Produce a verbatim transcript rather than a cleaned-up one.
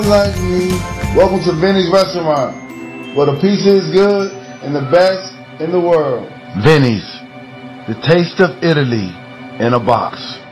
like me. Welcome to Vinny's Restaurant, where the pizza is good and the best in the world. Vinny's, the taste of Italy in a box.